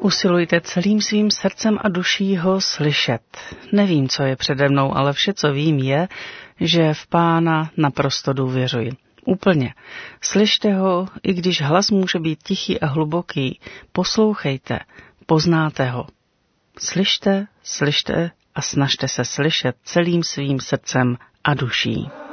Usilujte celým svým srdcem a duší ho slyšet. Nevím, co je přede mnou, ale vše, co vím, je, že v Pána naprosto důvěřuji. Úplně. Slyšte ho, i když hlas může být tichý a hluboký. Poslouchejte, poznáte ho. Slyšte a snažte se slyšet celým svým srdcem a duší.